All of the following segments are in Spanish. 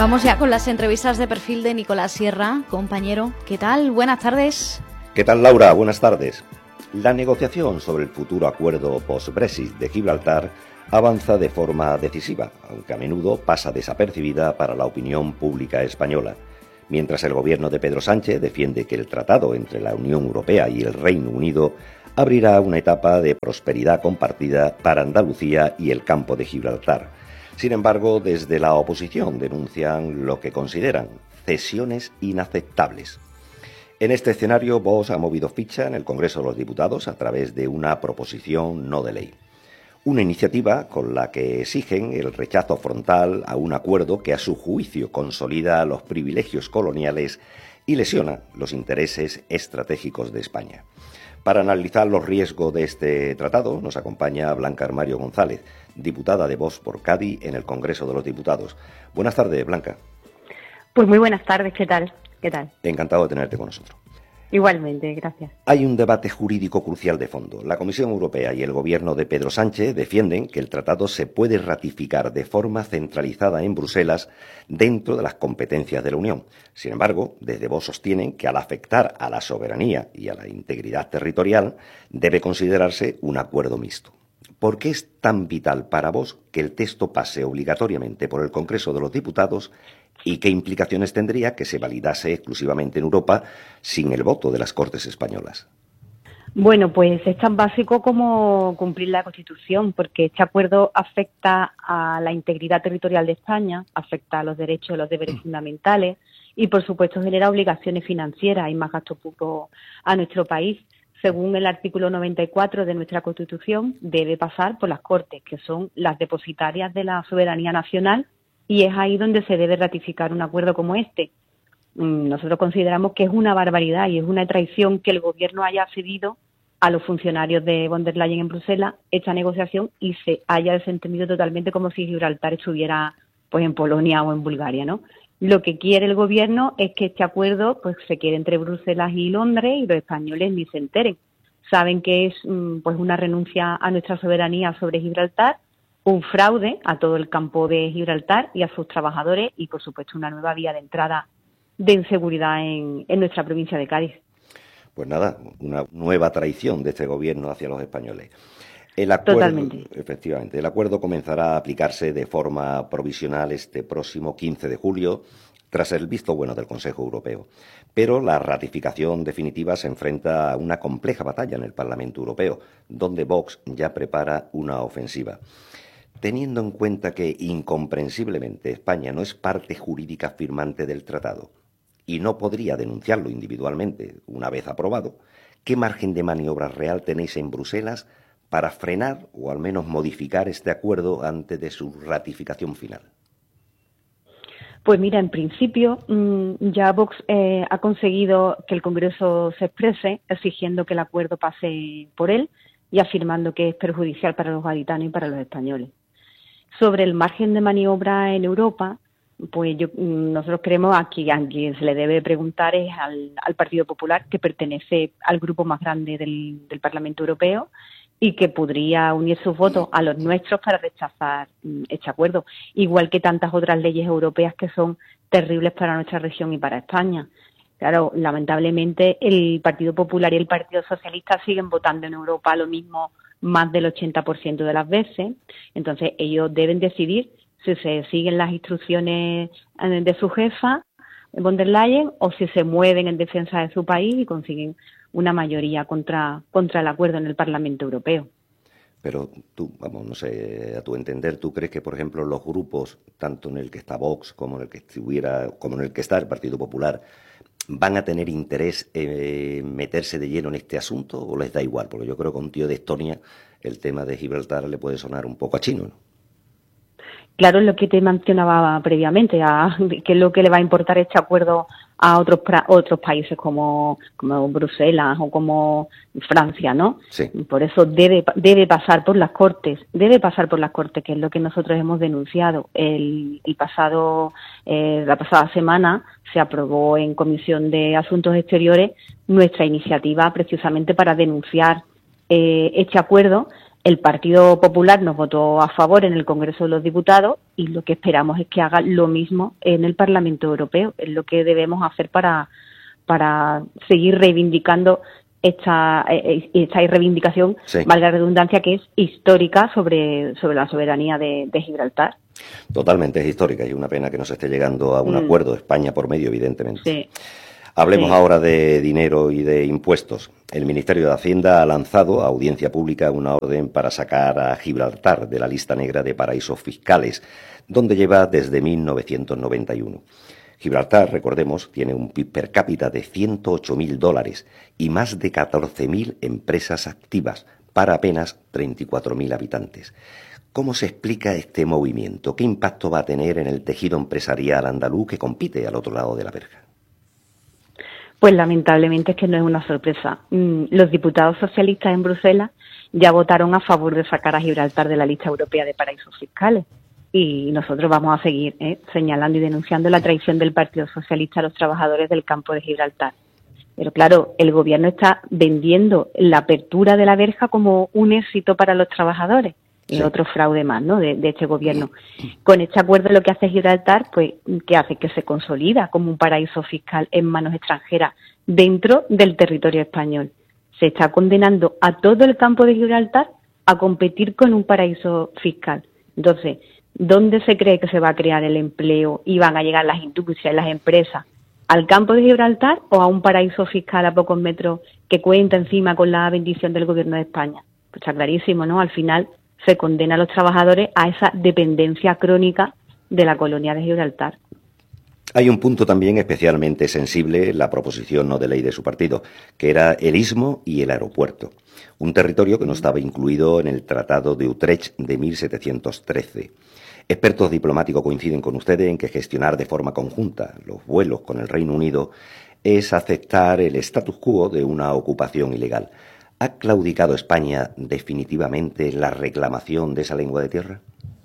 Vamos ya con las entrevistas de perfil de Nicolás Sierra. Compañero, ¿qué tal? Buenas tardes. ¿Qué tal, Laura? Buenas tardes. La negociación sobre el futuro acuerdo post-Brexit de Gibraltar avanza de forma decisiva, aunque a menudo pasa desapercibida para la opinión pública española. Mientras el gobierno de Pedro Sánchez defiende que el tratado entre la Unión Europea y el Reino Unido abrirá una etapa de prosperidad compartida para Andalucía y el campo de Gibraltar. Sin embargo, desde la oposición denuncian lo que consideran cesiones inaceptables. En este escenario, Vox ha movido ficha en el Congreso de los Diputados a través de una proposición no de ley. Una iniciativa con la que exigen el rechazo frontal a un acuerdo que a su juicio consolida los privilegios coloniales y lesiona los intereses estratégicos de España. Para analizar los riesgos de este tratado nos acompaña Blanca Armario González, diputada de Vox por Cádiz en el Congreso de los Diputados. Buenas tardes, Blanca. Pues muy buenas tardes, ¿qué tal? ¿Qué tal? Encantado de tenerte con nosotros. Igualmente, gracias. Hay un debate jurídico crucial de fondo. La Comisión Europea y el gobierno de Pedro Sánchez defienden que el tratado se puede ratificar de forma centralizada en Bruselas dentro de las competencias de la Unión. Sin embargo, desde Vox sostienen que al afectar a la soberanía y a la integridad territorial debe considerarse un acuerdo mixto. ¿Por qué es tan vital para Vox que el texto pase obligatoriamente por el Congreso de los Diputados y qué implicaciones tendría que se validase exclusivamente en Europa sin el voto de las Cortes españolas? Bueno, pues es tan básico como cumplir la Constitución, porque este acuerdo afecta a la integridad territorial de España, afecta a los derechos y los deberes fundamentales y, por supuesto, genera obligaciones financieras y más gasto público a nuestro país. Según el artículo 94 de nuestra Constitución, debe pasar por las Cortes, que son las depositarias de la soberanía nacional, y es ahí donde se debe ratificar un acuerdo como este. Nosotros consideramos que es una barbaridad y es una traición que el Gobierno haya cedido a los funcionarios de von der Leyen en Bruselas esta negociación y se haya desentendido totalmente como si Gibraltar estuviera pues en Polonia o en Bulgaria, ¿no? Lo que quiere el Gobierno es que este acuerdo pues se quede entre Bruselas y Londres y los españoles ni se enteren. Saben que es pues una renuncia a nuestra soberanía sobre Gibraltar, un fraude a todo el campo de Gibraltar y a sus trabajadores y, por supuesto, una nueva vía de entrada de inseguridad en nuestra provincia de Cádiz. Pues nada, una nueva traición de este gobierno hacia los españoles. El acuerdo, totalmente. Efectivamente, el acuerdo comenzará a aplicarse de forma provisional este próximo 15 de julio, tras el visto bueno del Consejo Europeo. Pero la ratificación definitiva se enfrenta a una compleja batalla en el Parlamento Europeo, donde Vox ya prepara una ofensiva. Teniendo en cuenta que, incomprensiblemente, España no es parte jurídica firmante del tratado y no podría denunciarlo individualmente una vez aprobado, ¿qué margen de maniobra real tenéis en Bruselas para frenar o al menos modificar este acuerdo antes de su ratificación final? Pues mira, en principio ya Vox ha conseguido que el Congreso se exprese exigiendo que el acuerdo pase por él y afirmando que es perjudicial para los gaditanos y para los españoles. Sobre el margen de maniobra en Europa, pues nosotros creemos a quien se le debe preguntar es al Partido Popular, que pertenece al grupo más grande del Parlamento Europeo y que podría unir sus votos a los nuestros para rechazar este acuerdo, igual que tantas otras leyes europeas que son terribles para nuestra región y para España. Claro, lamentablemente el Partido Popular y el Partido Socialista siguen votando en Europa lo mismo más del 80% de las veces. Entonces ellos deben decidir si se siguen las instrucciones de su jefa, von der Leyen, o si se mueven en defensa de su país y consiguen una mayoría contra el acuerdo en el Parlamento Europeo. Pero tú, no sé, a tu entender, ¿tú crees que, por ejemplo, los grupos, tanto en el que está Vox como en el que está el Partido Popular, van a tener interés en meterse de lleno en este asunto o les da igual? Porque yo creo que a un tío de Estonia el tema de Gibraltar le puede sonar un poco a chino, ¿no? Claro, es lo que te mencionaba previamente, que es lo que le va a importar este acuerdo a otros países como Bruselas o como Francia, ¿no? Sí. Por eso debe pasar por las Cortes, que es lo que nosotros hemos denunciado. La pasada semana se aprobó en Comisión de Asuntos Exteriores nuestra iniciativa precisamente para denunciar este acuerdo El Partido Popular nos votó a favor en el Congreso de los Diputados y lo que esperamos es que haga lo mismo en el Parlamento Europeo. Es lo que debemos hacer para seguir reivindicando esta reivindicación, sí, valga la redundancia, que es histórica sobre la soberanía de Gibraltar. Totalmente es histórica y una pena que no se esté llegando a un acuerdo, España por medio, evidentemente. Sí. Hablemos Sí. ahora de dinero y de impuestos. El Ministerio de Hacienda ha lanzado a audiencia pública una orden para sacar a Gibraltar de la lista negra de paraísos fiscales, donde lleva desde 1991. Gibraltar, recordemos, tiene un PIB per cápita de $108.000 y más de 14.000 empresas activas para apenas 34.000 habitantes. ¿Cómo se explica este movimiento? ¿Qué impacto va a tener en el tejido empresarial andaluz que compite al otro lado de la verja? Pues lamentablemente es que no es una sorpresa. Los diputados socialistas en Bruselas ya votaron a favor de sacar a Gibraltar de la lista europea de paraísos fiscales. Y nosotros vamos a seguir señalando y denunciando la traición del Partido Socialista a los trabajadores del campo de Gibraltar. Pero claro, el gobierno está vendiendo la apertura de la verja como un éxito para los trabajadores. Y otro fraude más, ¿no?, de este gobierno. Con este acuerdo lo que hace Gibraltar, pues, ¿qué hace? Que se consolida como un paraíso fiscal en manos extranjeras dentro del territorio español. Se está condenando a todo el campo de Gibraltar a competir con un paraíso fiscal. Entonces, ¿dónde se cree que se va a crear el empleo y van a llegar las industrias y las empresas? ¿Al campo de Gibraltar o a un paraíso fiscal a pocos metros que cuenta encima con la bendición del gobierno de España? Pues está clarísimo, ¿no? Al final se condena a los trabajadores a esa dependencia crónica de la colonia de Gibraltar. Hay un punto también especialmente sensible en la proposición no de ley de su partido, que era el istmo y el aeropuerto, un territorio que no estaba incluido en el Tratado de Utrecht de 1713. Expertos diplomáticos coinciden con ustedes en que gestionar de forma conjunta los vuelos con el Reino Unido es aceptar el status quo de una ocupación ilegal. ¿Ha claudicado España definitivamente la reclamación de esa lengua de tierra?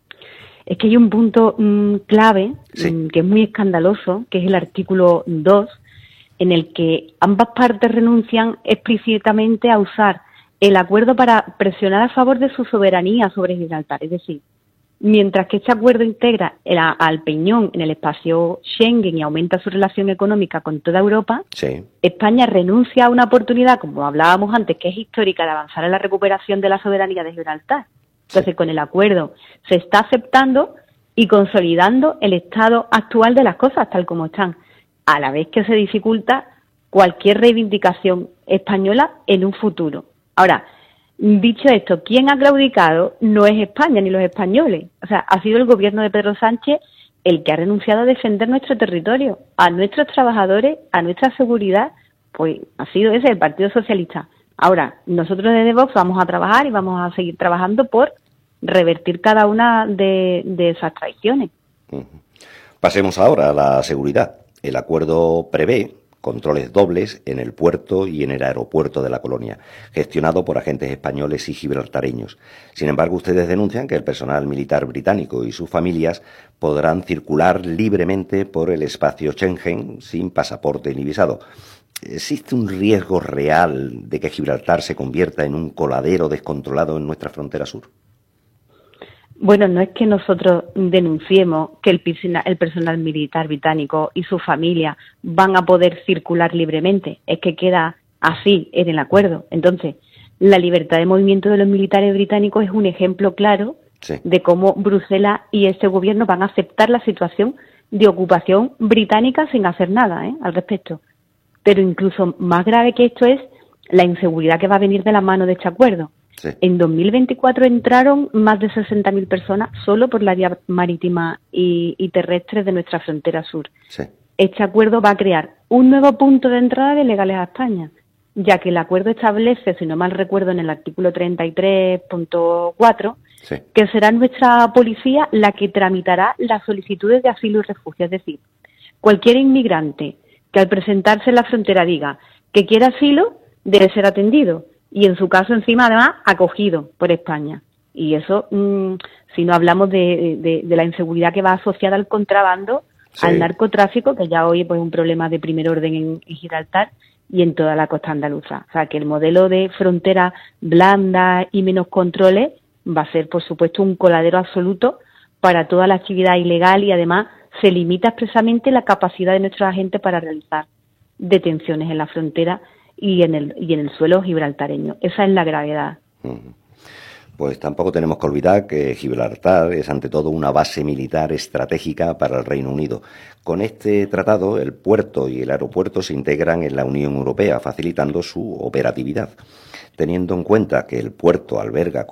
Es que hay un punto clave, sí, que es muy escandaloso, que es el artículo 2, en el que ambas partes renuncian explícitamente a usar el acuerdo para presionar a favor de su soberanía sobre Gibraltar. Es decir, mientras que este acuerdo integra al Peñón en el espacio Schengen y aumenta su relación económica con toda Europa, sí, España renuncia a una oportunidad, como hablábamos antes, que es histórica, de avanzar en la recuperación de la soberanía de Gibraltar. Entonces, con el acuerdo se está aceptando y consolidando el estado actual de las cosas, tal como están, a la vez que se dificulta cualquier reivindicación española en un futuro. Ahora, dicho esto, ¿quién ha claudicado? No es España ni los españoles. O sea, ha sido el gobierno de Pedro Sánchez el que ha renunciado a defender nuestro territorio, a nuestros trabajadores, a nuestra seguridad. Pues ha sido ese, el Partido Socialista. Ahora, nosotros desde Vox vamos a trabajar y vamos a seguir trabajando por revertir cada una de esas traiciones. Pasemos ahora a la seguridad. El acuerdo prevé controles dobles en el puerto y en el aeropuerto de la colonia, gestionado por agentes españoles y gibraltareños. Sin embargo, ustedes denuncian que el personal militar británico y sus familias podrán circular libremente por el espacio Schengen sin pasaporte ni visado. ¿Existe un riesgo real de que Gibraltar se convierta en un coladero descontrolado en nuestra frontera sur? Bueno, no es que nosotros denunciemos que el personal militar británico y su familia van a poder circular libremente, es que queda así en el acuerdo. Entonces, la libertad de movimiento de los militares británicos es un ejemplo claro de cómo Bruselas y este gobierno van a aceptar la situación de ocupación británica sin hacer nada al respecto. Pero incluso más grave que esto es la inseguridad que va a venir de la mano de este acuerdo. Sí. En 2024 entraron más de 60.000 personas solo por la vía marítima y terrestre de nuestra frontera sur. Sí. Este acuerdo va a crear un nuevo punto de entrada de ilegales a España, ya que el acuerdo establece, si no mal recuerdo, en el artículo 33.4, que será nuestra policía la que tramitará las solicitudes de asilo y refugio. Es decir, cualquier inmigrante que al presentarse en la frontera diga que quiere asilo, debe ser atendido y en su caso encima además acogido por España. Y eso, si no hablamos de la inseguridad que va asociada al contrabando, al narcotráfico, que ya hoy pues, es un problema de primer orden en Gibraltar, y en toda la costa andaluza. O sea, que el modelo de frontera blanda y menos controles va a ser, por supuesto, un coladero absoluto para toda la actividad ilegal y además se limita expresamente la capacidad de nuestros agentes para realizar detenciones en la frontera y en el suelo gibraltareño. Esa es la gravedad. Pues tampoco tenemos que olvidar que Gibraltar es ante todo una base militar estratégica para el Reino Unido. Con este tratado, el puerto y el aeropuerto se integran en la Unión Europea, facilitando su operatividad. Teniendo en cuenta que el puerto alberga